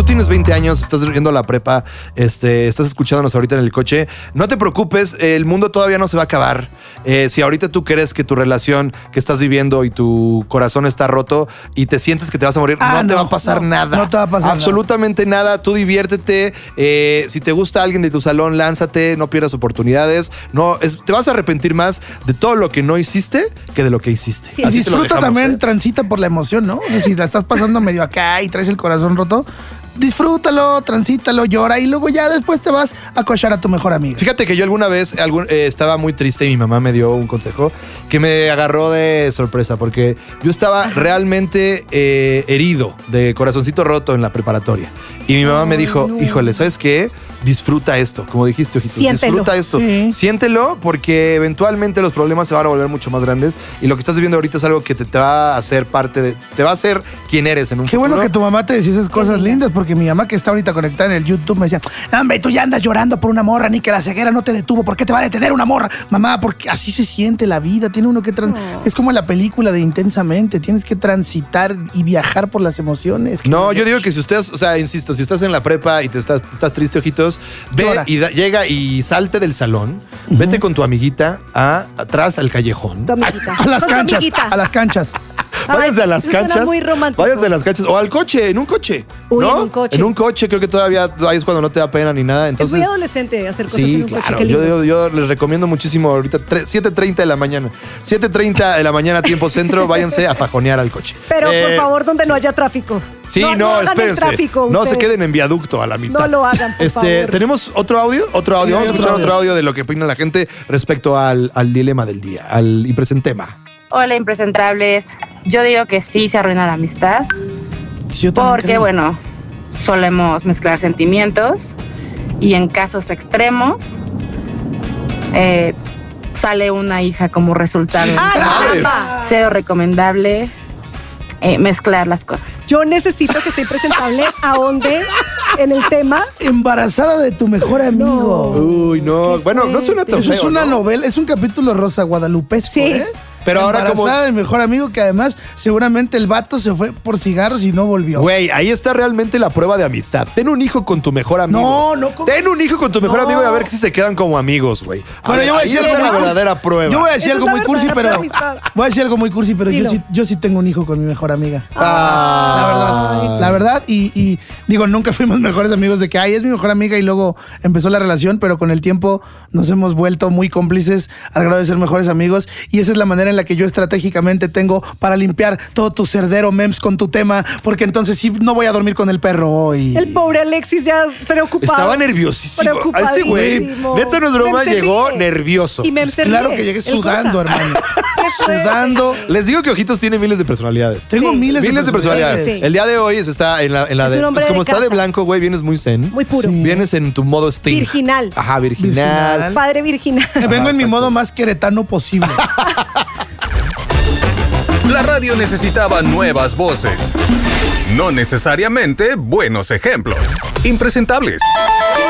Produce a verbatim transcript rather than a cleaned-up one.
tienes veinte años, estás yendo a la prepa, este, estás escuchándonos ahorita en el coche, no te preocupes, el mundo todavía no se va a acabar. Eh, si ahorita tú crees que tu relación que estás viviendo y tu corazón está roto y te sientes que te vas a morir, Ah, no, te no, va a pasar no, nada. no te va a pasar Absolutamente nada. nada. Tú diviértete. Eh, si te gusta alguien de tu salón, lánzate, no pierdas oportunidades. No, es, te vas a arrepentir más de todo lo que no hiciste que de lo que hiciste. Sí. Así Y te lo disfruta dejamos, también, ¿eh? transita por la emoción, ¿no? O sea, si la estás pasando medio acá y traes el corazón roto, disfrútalo, transítalo, llora y luego ya después te vas a cochar a tu mejor amigo. Fíjate que yo alguna vez algún, eh, estaba muy triste y mi mamá me dio un consejo que me agarró de sorpresa porque yo estaba realmente eh, herido, de corazoncito roto en la preparatoria. Y mi mamá me dijo, no. híjole, ¿sabes qué? Disfruta esto, como dijiste, Ojitos. Siéntelo. Disfruta esto. Sí. Siéntelo porque eventualmente los problemas se van a volver mucho más grandes y lo que estás viviendo ahorita es algo que te, te va a hacer parte de... Te va a hacer quien eres en un Qué futuro. bueno que tu mamá te decía esas cosas linda. lindas, porque mi mamá que está ahorita conectada en el YouTube me decía, hombre, tú ya andas llorando por una morra, ni que la ceguera no te detuvo, ¿por qué te va a detener una morra? Mamá, porque así se siente la vida, tiene uno que... trans- No. Es como la película de Intensamente, tienes que transitar y viajar por las emociones. No, yo digo que si ustedes, o sea, insisto, si estás en la prepa y te estás, estás triste, Ojitos, ve Llora. y da- llega y salte del salón, vete con tu amiguita a, atrás al callejón. Tu amiguita. A las Con tu canchas, amiguita. a las canchas. Váyanse a las eso suena canchas. muy romántico. Váyanse a las canchas. O al coche, en un coche. Uy, ¿no? en un coche. En un coche, creo que todavía ahí es cuando no te da pena ni nada. Es Entonces, muy adolescente hacer cosas sí, en un coche. claro. Qué Yo, lindo. yo, yo les recomiendo muchísimo ahorita tre- siete treinta de la mañana. siete treinta de la mañana, tiempo centro. Váyanse a fajonear al coche. Pero por Eh, favor, donde no haya tráfico. Sí, no, no, hagan el espérense. tráfico, no se ustedes. queden en viaducto a la mitad. No lo hagan, por este, favor. ¿Tenemos otro audio? Otro audio. Sí, Vamos a otro escuchar audio. otro audio de lo que opina la gente respecto al, al dilema del día, al impresentema. Hola, impresentables. Yo digo que sí se arruina la amistad Sí, yo también porque, creo. bueno, solemos mezclar sentimientos y en casos extremos eh, sale una hija como resultado. ¿Sabes? Cero recomendable eh, mezclar las cosas. Yo necesito que esté impresentable ahonde en el tema. Embarazada de tu mejor amigo. Uy, no. Qué Bueno, no suena tan Eso es feo, una ¿no? novela, es un capítulo rosa guadalupesco, Sí. ¿eh? Pero ahora como Embarazada es- de mejor amigo que además seguramente el vato se fue por cigarros y no volvió. Güey, ahí está realmente la prueba de amistad. Ten un hijo con tu mejor amigo. No, no, ¿cómo? Ten un hijo con tu mejor No. amigo y a ver si se quedan como amigos, güey. A Bueno, ver, yo voy a ahí decir está algo la muy cursi. verdadera prueba. Yo voy a decir Esa algo es la muy cursi, pero verdadera amistad. voy a decir algo muy cursi, pero yo Dilo. sí, yo sí tengo un hijo con mi mejor amiga. Ah. La verdad, la verdad, y, y digo, nunca fuimos mejores amigos de que, ay, es mi mejor amiga y luego empezó la relación, pero con el tiempo nos hemos vuelto muy cómplices al grado de ser mejores amigos y esa es la manera en la que yo estratégicamente tengo para limpiar todo tu cerdero memes con tu tema, porque entonces sí no voy a dormir con el perro hoy. El pobre Alexis ya preocupado. Estaba nerviosísimo. A ese güey, Preocupadísimo. neta no es broma, Mem se llegó ríe. nervioso. Y Mem se Claro ríe. que llegué El sudando, cosa. hermano. Qué fuerte. Sudando. Les digo que Ojitos tiene miles de personalidades. Tengo Sí. miles, Miles de personalidades. Sí, sí. El día de hoy se está en la, en la Es de. un hombre Pues como de está de casa. blanco, güey, vienes muy zen. Muy puro. Sí. Vienes en tu modo Sting. Virginal. Ajá, virginal. Virginal. Padre virginal. Vengo en mi exacto. modo más queretano posible. La radio necesitaba nuevas voces. No necesariamente buenos ejemplos. Impresentables.